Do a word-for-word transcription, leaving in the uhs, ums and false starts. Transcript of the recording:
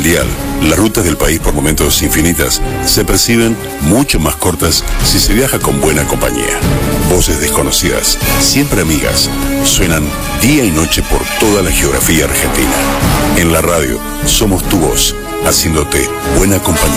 Dial, las rutas del país por momentos infinitas se perciben mucho más cortas si se viaja con buena compañía. Voces desconocidas, siempre amigas, suenan día y noche por toda la geografía argentina. En la radio, somos tu voz, haciéndote buena compañía.